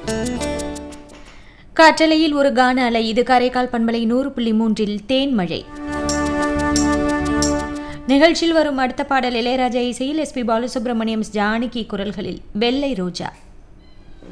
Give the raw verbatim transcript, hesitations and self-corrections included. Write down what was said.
காற்றலையில் ஒரு கான அலை. இது காரைக்கால் பண்பலை நூறு புள்ளி மூன்றில் தேன்மழை நிகழ்ச்சியில் வரும் அடுத்த பாடல் இளையராஜா இசையில் எஸ் பி பாலசுப்ரமணியம் ஜானகி குரல்களில் வெள்ளை ரோஜா.